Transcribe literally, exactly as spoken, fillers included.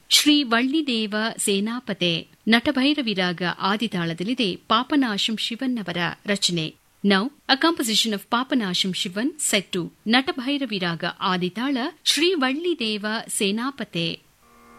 ಶ್ರೀ ವಳ್ಳಿದೇವ ಸೇನಾಪತೆ ನಟಭೈರವಿರಾಗ ಆದಿತಾಳದಲ್ಲಿದೆ ಪಾಪನಾಶಂ ಶಿವನ್ನವರ ರಚನೆ. Now a composition of Papanasam Sivan set to ನಟಭೈರವಿರಾಗ ಆದಿತಾಳ Shri ವಳ್ಳಿದೇವ ಸೇನಾಪತೆ.